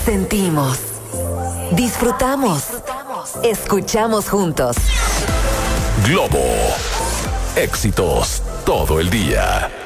Sentimos, disfrutamos, escuchamos juntos. Globo. Éxitos todo el día.